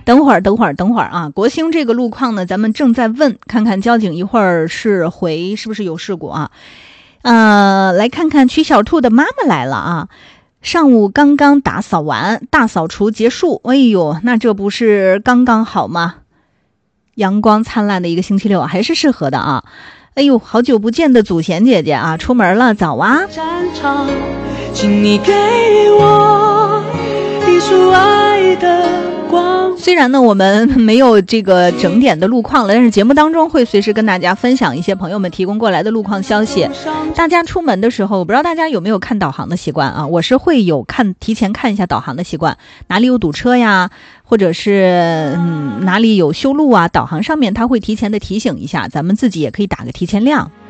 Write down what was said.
等会儿啊！国兴这个路况呢，咱们正在问，看看交警一会儿是不是有事故啊？来看看曲小兔的妈妈来了啊！上午刚刚打扫完，大扫除结束，哎呦，那这不是刚刚好吗？阳光灿烂的一个星期六还是适合的啊！哎呦，好久不见的祖贤姐姐啊，出门了，早啊！请你给我一束爱的光。虽然呢我们没有这个整点的路况了，但是节目当中会随时跟大家分享一些朋友们提供过来的路况消息。大家出门的时候，我不知道大家有没有看导航的习惯啊？我是会有提前看一下导航的习惯，哪里有堵车呀，或者是哪里有修路啊，导航上面它会提前的提醒一下，咱们自己也可以打个提前量。